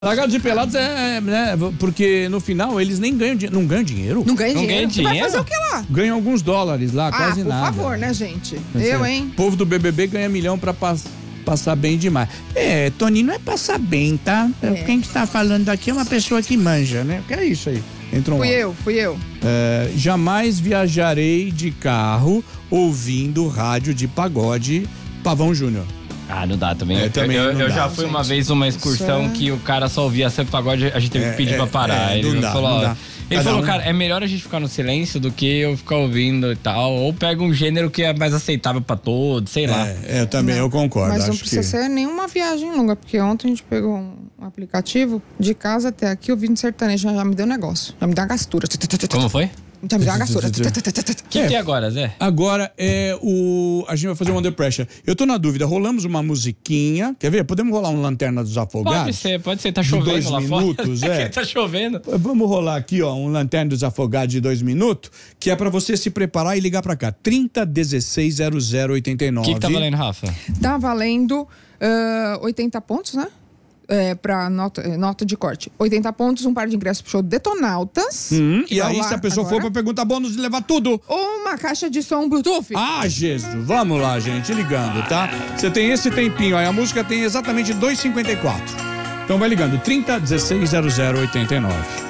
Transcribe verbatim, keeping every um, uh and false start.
Largados e Pelados é, né, porque no final eles nem ganham, não ganham dinheiro. Não ganha Não dinheiro. ganha Você vai dinheiro? fazer o que lá? Ganham alguns dólares lá, Ah, quase por nada. favor, né, gente? Mas Eu, é, hein? O povo do B B B ganha milhão pra pas, passar bem demais. É, Toninho, não é passar bem, tá? É. Quem que tá falando aqui é uma pessoa que manja, né? Que é isso aí? Entrou um Fui áudio. eu, fui eu. É, jamais viajarei de carro ouvindo rádio de pagode Pavão Júnior. Ah, não dá também. É, eu também eu, não eu dá, já fui gente. uma vez numa excursão Isso é- que o cara só ouvia sempre pagode, a gente teve É, que pedir é, pra parar. é, ele não dá, falou, não ó, dá. ele Cada falou, um- cara, é melhor a gente ficar no silêncio do que eu ficar ouvindo e tal. Ou pega um gênero que é mais aceitável pra todos, sei lá. É, eu também, Não, eu concordo. Mas não acho precisa que... ser nenhuma viagem longa, porque ontem a gente pegou um aplicativo de casa até aqui, ouvindo sertanejo, já, já me deu negócio. Já me deu uma gastura. Como foi? Já me deu uma gastura. O que, É. que é agora, Zé? Agora é o. A gente vai fazer um Under Pressure. Eu tô na dúvida, rolamos uma musiquinha. Quer ver? Podemos rolar um Lanterna dos Afogados? Pode ser, pode ser. Tá De chovendo dois lá minutos, fora. é. Tá chovendo. Vamos rolar aqui, ó, um Lanterna dos Afogados de dois minutos, que é pra você se preparar e ligar pra cá. trinta, dezesseis, zero zero, oitenta e O nove. que, que tá valendo, Rafa? Tá valendo ah, oitenta pontos, né? É, pra nota, é, nota de corte. oitenta pontos, um par de ingressos pro show Detonautas. Hum, que e tá aí, lá se a pessoa agora. for pra perguntar bônus, levar tudo. Ou uma caixa de som Bluetooth. Ah, Jesus, vamos lá, gente, ligando, tá? Você tem esse tempinho aí, a música tem exatamente dois e cinquenta e quatro. Então vai ligando, trinta, dezesseis, zero zero, oitenta e nove.